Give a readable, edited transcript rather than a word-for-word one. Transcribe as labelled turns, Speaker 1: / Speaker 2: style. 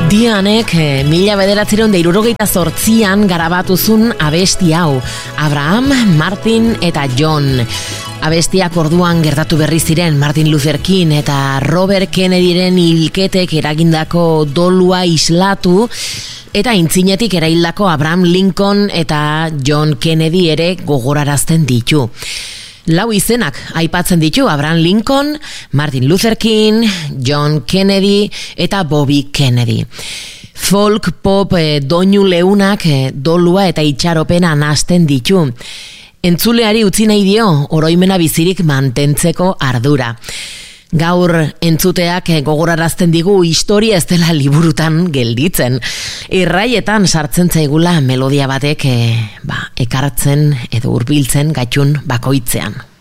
Speaker 1: Dianek 1968an garabatuzun abesti hau, Abraham, Martin eta John. Abestiak orduan gertatu berri ziren Martin Luther King eta Robert Kennedyren hilketek eragindako dolua islatu, eta aintzinetik eraildako Abraham Lincoln eta John Kennedy ere gogorarazten ditu. Lau izenak aipatzen ditu: Abraham Lincoln, Martin Luther King, John Kennedy eta Bobby Kennedy. Folk pop doinu leunak dolua eta itxaropena nahasten ditu. Entzuleari utzi nahi dio oroimena bizirik mantentzeko ardura. Gaur entzuteak gogorarazten digu historia ez dela liburutan gelditzen. Erraietan sartzen zaigula melodia batek ekartzen edo hurbiltzen gaitun bakoitzean.